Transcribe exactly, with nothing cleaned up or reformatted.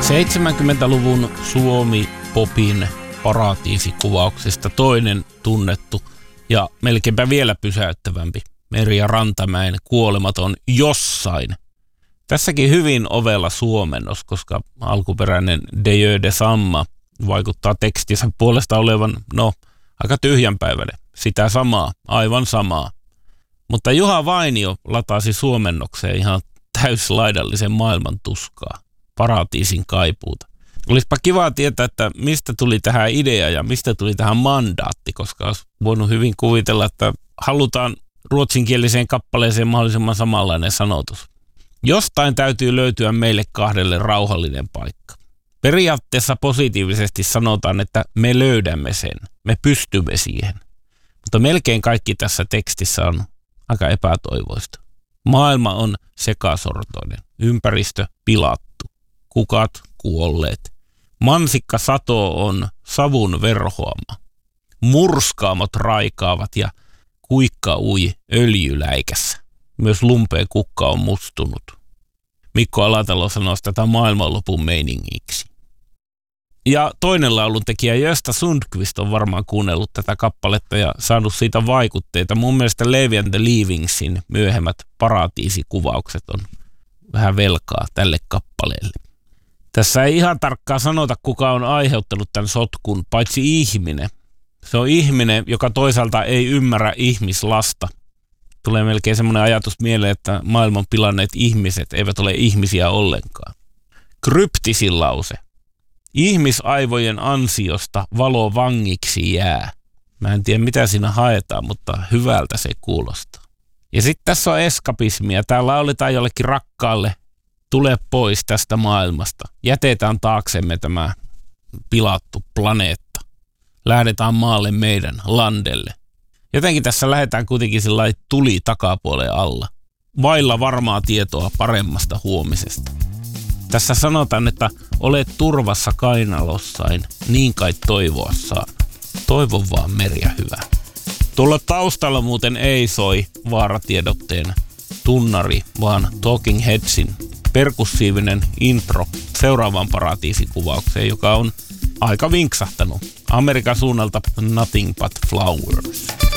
seitsemänkymmentäluvun Suomi-popin paratiisikuvauksista toinen tunnettu ja melkeinpä vielä pysäyttävämpi Merja Rantamäen Kuolematon jossain. Tässäkin hyvin ovella suomennos, koska alkuperäinen Dieu de Samma vaikuttaa tekstissä puolesta olevan, no, aika tyhjänpäiväinen. Sitä samaa, aivan samaa. Mutta Juha Vainio latasi suomennokseen ihan täyslaidallisen maailman tuskaa, paratiisin kaipuuta. Olisipa kiva tietää, että mistä tuli tähän idea ja mistä tuli tähän mandaatti, koska olisi voinut hyvin kuvitella, että halutaan ruotsinkieliseen kappaleeseen mahdollisimman samanlainen sanotus. Jostain täytyy löytyä meille kahdelle rauhallinen paikka. Periaatteessa positiivisesti sanotaan, että me löydämme sen, me pystymme siihen. Mutta melkein kaikki tässä tekstissä on aika epätoivoista. Maailma on sekasortoinen, ympäristö pilattu, kukat kuolleet. Mansikka sato on savun verhoama. Murskaamot raikaavat ja kuikka ui öljyläikässä. Myös lumpeen kukka on mustunut. Mikko Alatalo sanoo tätä maailmanlopun meiningiksi. Ja toinen lauluntekijä Gösta Sundqvist on varmaan kuunnellut tätä kappaletta ja saanut siitä vaikutteita. Mun mielestä Levi and the Leavingsin myöhemmät paratiisikuvaukset on vähän velkaa tälle kappaleelle. Tässä ei ihan tarkkaan sanota, kuka on aiheuttanut tämän sotkun, paitsi ihminen. Se on ihminen, joka toisaalta ei ymmärrä ihmislasta. Tulee melkein semmoinen ajatus mieleen, että maailman pilanneet ihmiset eivät ole ihmisiä ollenkaan. Kryptisin lause. Ihmisaivojen ansiosta valo vangiksi jää. Mä en tiedä mitä siinä haetaan, mutta hyvältä se kuulostaa. Ja sitten tässä on eskapismia. Täällä lauletaan jollekin rakkaalle, tule pois tästä maailmasta. Jätetään taaksemme tämä pilattu planeetta. Lähdetään maalle meidän landelle. Jotenkin tässä lähdetään kuitenkin sellainen tuli takapuoleen alla. Vailla varmaa tietoa paremmasta huomisesta. Tässä sanotaan, että olet turvassa kainalossain, niin kai toivoa saa. Toivon vaan Merja hyvä. Tuolla taustalla muuten ei soi vaaratiedotteen tunnari, vaan Talking Headsin perkussiivinen intro seuraavaan paratiisikuvaukseen, joka on aika vinksahtanut. Amerikan suunnalta Nothing But Flowers.